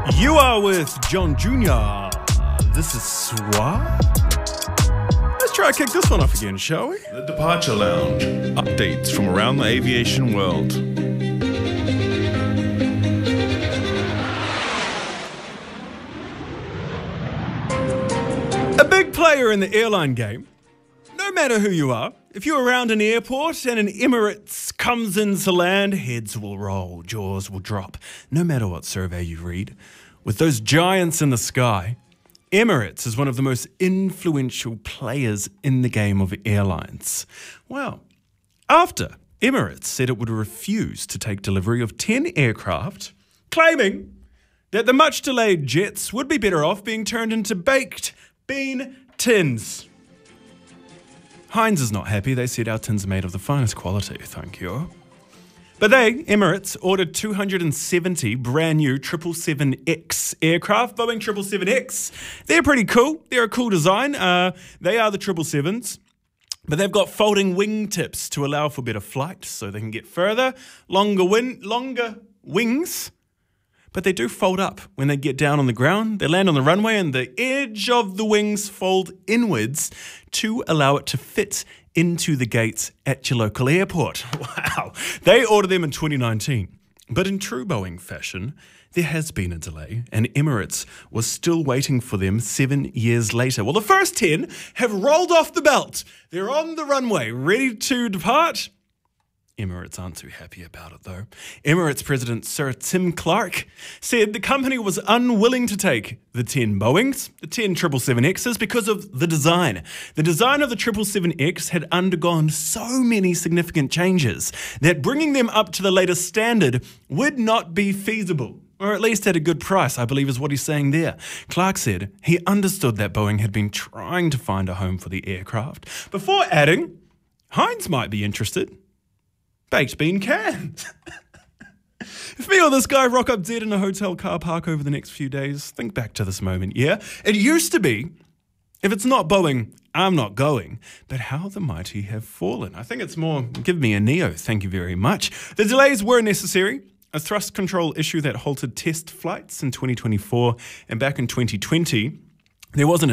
You are with John Jr. This is Swat. Let's try to kick this one off again, shall we? The Departure Lounge. Updates from around the aviation world. A big player in the airline game. No matter who you are, if you're around an airport and an Emirates comes in to land, heads will roll, jaws will drop, no matter what survey you read. With those giants in the sky, Emirates is one of the most influential players in the game of airlines. Well, after Emirates said it would refuse to take delivery of 10 aircraft, claiming that the much-delayed jets would be better off being turned into baked bean tins. Heinz is not happy. They said our tins are made of the finest quality, thank you. But Emirates, ordered 270 brand new 777X aircraft, Boeing 777X. They're pretty cool. They're a cool design. They are the 777s. But they've got folding wing tips to allow for better flight, so they can get further, longer wings. But they do fold up when they get down on the ground. They land on the runway and the edge of the wings fold inwards to allow it to fit into the gates at your local airport. Wow. They ordered them in 2019. But in true Boeing fashion, there has been a delay, and Emirates was still waiting for them 7 years later. Well, the first 10 have rolled off the belt. They're on the runway, ready to depart. Emirates aren't too happy about it, though. Emirates President Sir Tim Clark said the company was unwilling to take the 10 Boeings, the 10 777Xs, because of the design. The design of the 777X had undergone so many significant changes that bringing them up to the latest standard would not be feasible. Or at least at a good price, I believe is what he's saying there. Clark said he understood that Boeing had been trying to find a home for the aircraft, before adding, Heinz might be interested. Baked bean cans. If me or this guy rock up dead in a hotel car park over the next few days, think back to this moment, yeah? It used to be, if it's not Boeing, I'm not going. But how the mighty have fallen. I think it's more, give me a Neo, thank you very much. The delays were necessary. A thrust control issue that halted test flights in 2024 and back in 2020, there wasn't